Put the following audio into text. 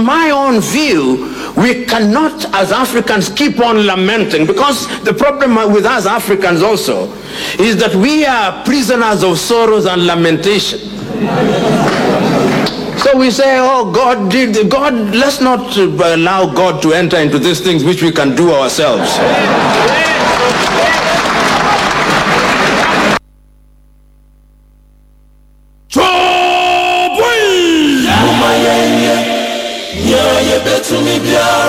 my own view, we cannot, as Africans, keep on lamenting, because the problem with us Africans also is that we are prisoners of sorrows and lamentation. So we say, oh, God, let's not allow God to enter into these things which we can do ourselves. Yeah,